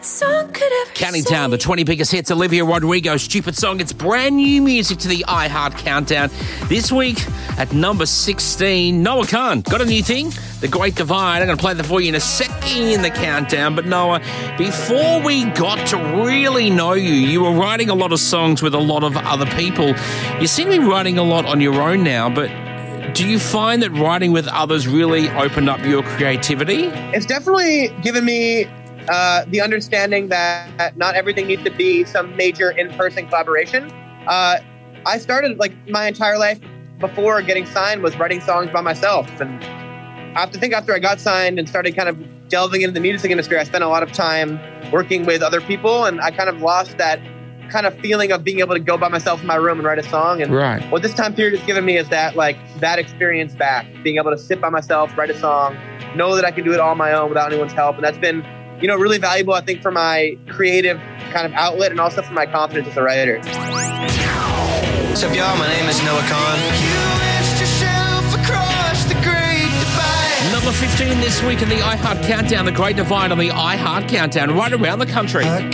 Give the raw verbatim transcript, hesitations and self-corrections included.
Counting down the twenty biggest hits, Olivia Rodrigo, Stupid Song. It's brand new music to the iHeart Countdown. This week at number sixteen, Noah Kahan. Got a new thing? The Great Divide. I'm going to play that for you in a second in the countdown. But Noah, before we got to really know you, you were writing a lot of songs with a lot of other people. You seem to be writing a lot on your own now, but do you find that writing with others really opened up your creativity? It's definitely given me uh, the understanding that not everything needs to be some major in-person collaboration. Uh, I started, like, my entire life before getting signed was writing songs by myself. And I have to think after I got signed and started kind of delving into the music industry, I spent a lot of time working with other people, and I kind of lost that kind of feeling of being able to go by myself in my room and write a song. And right. what this time period has given me is that, like, that experience back, being able to sit by myself, write a song, know that I can do it all on my own without anyone's help. And that's been, you know, really valuable, I think, for my creative kind of outlet and also for my confidence as a writer. What's up, y'all? My name is Noah Kahan. Number fifteen this week in the iHeart Countdown, The Great Divide on the iHeart Countdown, right around the country.